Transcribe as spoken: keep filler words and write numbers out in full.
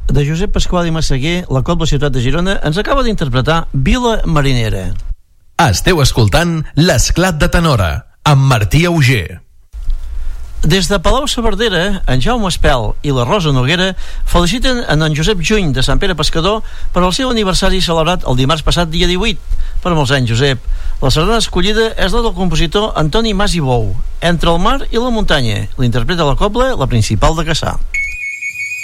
de Josep Pasqual i Massaguer, la Cobla Ciutat de Girona, ens acaba d'interpretar Vila Marinera. Esteu escoltant l'Esclat de Tenora, amb Martí Auger. Des de Palau-saverdera, en Jaume Espel i la Rosa Noguera feliciten en en Josep Juny de Sant Pere Pescador per al seu aniversari celebrat el dimarts passat, dia divuit. Per molts anys, Josep. La sardana escollida és la del compositor Antoni Mas i Bou, Entre el mar i la muntanya. L'interpreta la cobla, la principal de Cassà.